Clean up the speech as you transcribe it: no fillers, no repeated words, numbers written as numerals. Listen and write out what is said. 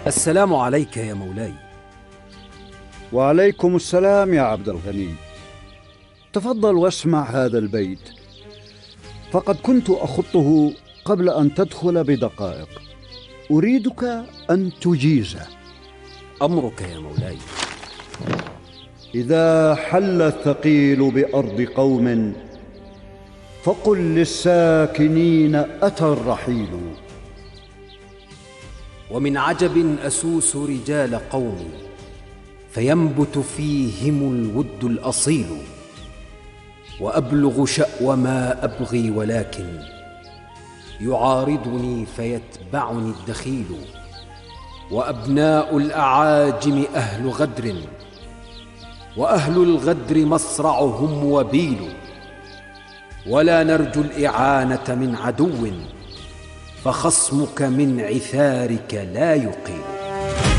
السلام عليك يا مولاي. وعليكم السلام يا عبد الغني. تفضل واسمع هذا البيت، فقد كنت أخطه قبل أن تدخل بدقائق. أريدك أن تجيزه. أمرك يا مولاي. إذا حل الثقيل بأرض قوم فقل للساكنين أتى الرحيل. ومن عجب أسوس رجال قومي، فينبت فيهم الود الأصيل. وأبلغ شأو ما أبغي، ولكن يعارضني فيتبعني الدخيل. وأبناء الأعاجم أهل غدر، وأهل الغدر مصرعهم وبيل. ولا نرجو الإعانة من عدو، فخصمك من عثارك لا يقيل.